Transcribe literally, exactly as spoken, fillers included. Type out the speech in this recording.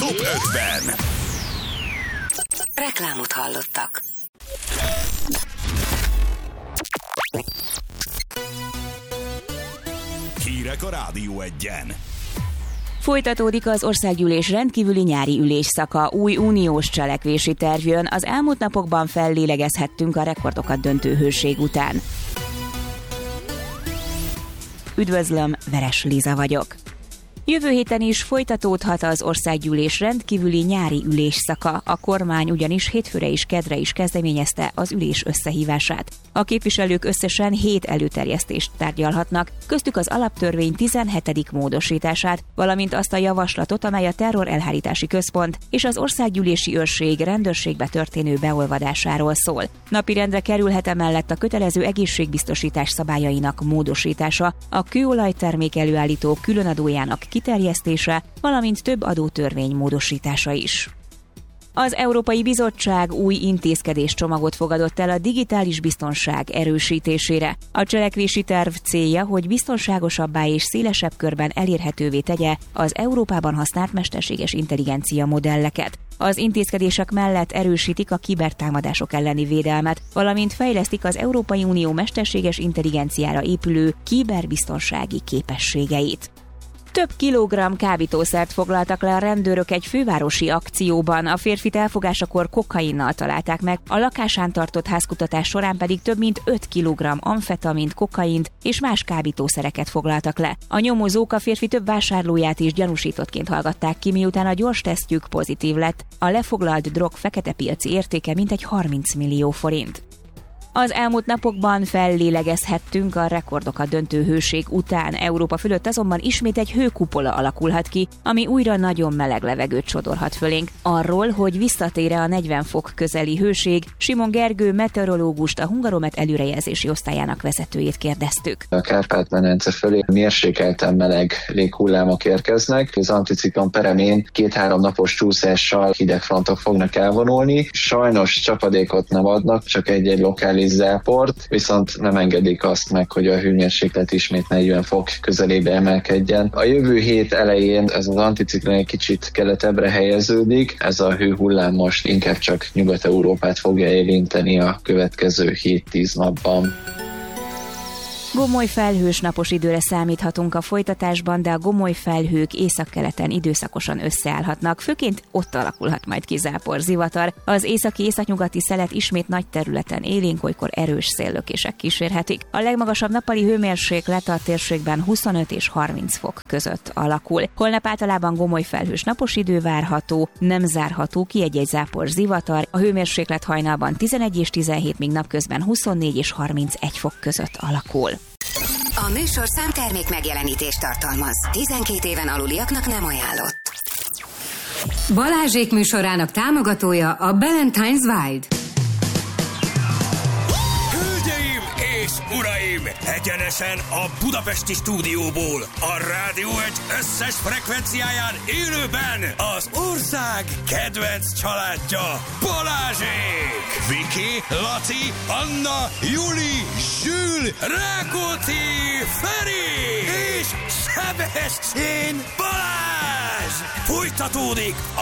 top ötven. Reklámot hallottak. Hírek a Rádió Egyen. Folytatódik az országgyűlés rendkívüli nyári ülésszaka, új uniós cselekvési terv jön, az elmúlt napokban fellélegezhettünk a rekordokat döntő hőség után. Üdvözlöm, Veres Liza vagyok. Jövő héten is folytatódhat az országgyűlés rendkívüli nyári ülésszaka, a kormány ugyanis hétfőre és kedre is kezdeményezte az ülés összehívását. A képviselők összesen hét előterjesztést tárgyalhatnak, köztük az alaptörvény tizenhetedik módosítását, valamint azt a javaslatot, amely a terrorelhárítási központ és az országgyűlési őrség rendőrségbe történő beolvadásáról szól. Napirendre kerülhet emellett a kötelező egészségbiztosítás szabályainak módosítása, a kőolajtermék előállító különadójának kiterjesztése, valamint több adótörvény módosítása is. Az Európai Bizottság új intézkedéscsomagot fogadott el a digitális biztonság erősítésére. A cselekvési terv célja, hogy biztonságosabbá és szélesebb körben elérhetővé tegye az Európában használt mesterséges intelligencia modelleket. Az intézkedések mellett erősítik a kibertámadások elleni védelmet, valamint fejlesztik az Európai Unió mesterséges intelligenciára épülő kiberbiztonsági képességeit. Több kilogramm kábítószert foglaltak le a rendőrök egy fővárosi akcióban, a férfit elfogásakor kokainnal találták meg, a lakásán tartott házkutatás során pedig több mint öt kilogramm amfetamint, kokaint és más kábítószereket foglaltak le. A nyomozók a férfi több vásárlóját is gyanúsítottként hallgatták ki, miután a gyors tesztjük pozitív lett. A lefoglalt drog fekete piaci értéke mintegy harminc millió forint. Az elmúlt napokban fellélegezhettünk a rekordokat döntő hőség után, Európa fölött azonban ismét egy hőkupola alakulhat ki, ami újra nagyon meleg levegőt sodorhat fölénk. Arról, hogy visszatér-e a negyven fok közeli hőség, Simon Gergő meteorológust, a Hungaromet előrejelzési osztályának vezetőjét kérdeztük. A Kárpát-medence fölé mérsékelten meleg léghullámok érkeznek. Az anticiklon peremén két-három napos csúszással hideg frontok fognak elvonulni. Sajnos csapadékot nem adnak, csak egy-egy lokális záport, viszont nem engedik azt meg, hogy a hőmérséklet ismét negyven fok közelébe emelkedjen. A jövő hét elején ez az anticiklon egy kicsit keletebbre helyeződik, ez a hőhullám most inkább csak Nyugat-Európát fogja érinteni a következő hét-tíz napban. Gomoly felhős napos időre számíthatunk a folytatásban, de a gomoly felhők északkeleten időszakosan összeállhatnak, főként ott alakulhat majd ki zápor, zivatar. Az északi északnyugati szelet ismét nagy területen élénk, olykor erős széllökések kísérhetik. A legmagasabb nappali hőmérséklet a térségben huszonöt és harminc fok között alakul. Holnap általában gomoly felhős napos idő várható, nem zárható ki egy-egy zápor, zivatar. A hőmérséklet hajnalban tizenegy és tizenhét, míg napközben huszonnégy és harmincegy fok között alakul. A műsorszám termék megjelenítést tartalmaz. tizenkét éven aluliaknak nem ajánlott. Balázsék műsorának támogatója a Ballantine's Wild. Hölgyeim és uraim, egyenesen a budapesti stúdióból, a Rádió egy összes frekvenciáján élőben az ország kedvenc családja, Balázsék! Viki, Laci, Anna, Juli, Zsül, Rákóczi, Feri és Sebestyén Balázs! Folytatódik